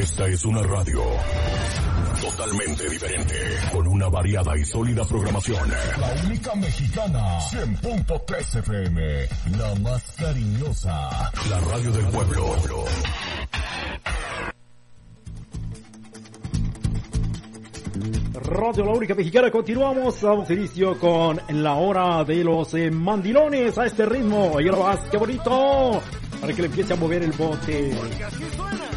Esta es una radio totalmente diferente, con una variada y sólida programación. La única mexicana, 100.3 FM, la más cariñosa. La radio del pueblo. Radio La Única Mexicana, continuamos, damos inicio con la hora de los mandilones a este ritmo. Y ahora vas, qué bonito, para que le empiece a mover el bote. Porque así suena.